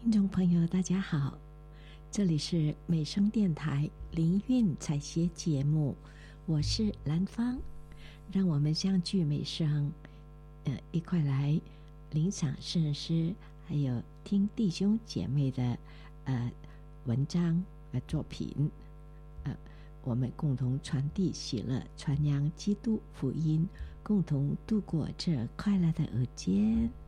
听众朋友大家好，这里是美声电台灵韵采撷节目，我是兰芳，让我们相聚美声，一块来领赏圣诗，还有听弟兄姐妹的文章作品，我们共同传递喜乐，传扬基督福音，共同度过这快乐的日间。